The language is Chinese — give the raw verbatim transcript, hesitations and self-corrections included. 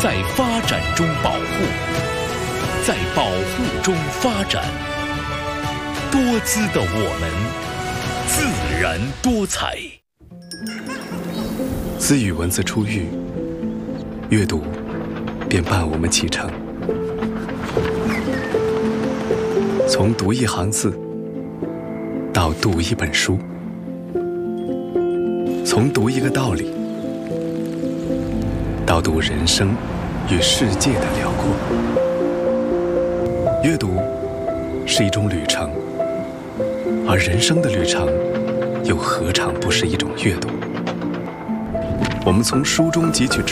在发展中保护，在保护中发展。多姿的我们，自然多彩。 自与文字初遇，阅读便伴我们启程。从读一行字到读一本书，从读一个道理到读人生与世界的辽阔。阅读是一种旅程，而人生的旅程又何尝不是一种阅读？我们从书中汲取